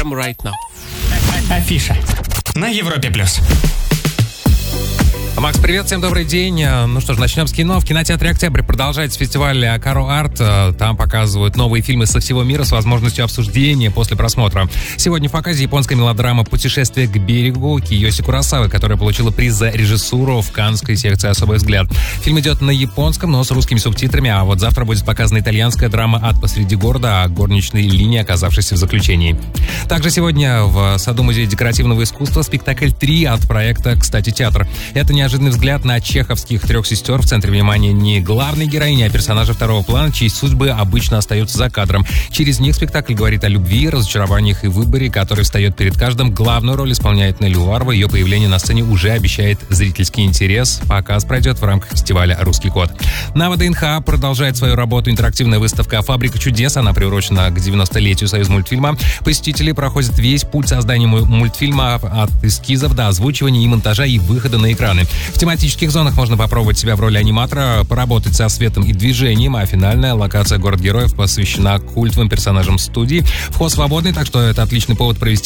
them right now. Афиша на Европе+. Макс, привет, всем добрый день. Ну что ж, начнем с кино. В кинотеатре «Октябрь» продолжается фестиваль Каро Арт. Там показывают новые фильмы со всего мира с возможностью обсуждения после просмотра. Сегодня в показе японская мелодрама «Путешествие к берегу» Кийоси Куросавы, которая получила приз за режиссуру в Каннской секции «Особый взгляд». Фильм идет на японском, но с русскими субтитрами, а вот завтра будет показана итальянская драма «Ад посреди города» о горничной Лине, оказавшейся в заключении. Также сегодня в Саду музея декоративного искусства спектакль «3» от проекта «Кстати, театр». Это неожиданный взгляд на чеховских трех сестер. В центре внимания не главной героини, а персонажи второго плана, чьи судьбы обычно остаются за кадром. Через них спектакль говорит о любви, разочарованиях и выборе, который встает перед каждым. Главную роль исполняет Нелли Уварова. Ее появление на сцене уже обещает зрительский интерес. Показ пройдет в рамках фестиваля «Русский кот». На ВДНХ продолжает свою работу интерактивная выставка «Фабрика чудес». Она приурочена к 90-летию Союзмультфильма. Посетители проходят весь путь создания мультфильма от эскизов до озвучивания и монтажа и выхода на экраны. В тематических зонах можно попробовать себя в роли аниматора, поработать со светом и движением, а финальная локация «Город героев» посвящена культовым персонажам студии. Вход свободный, так что это отличный повод провести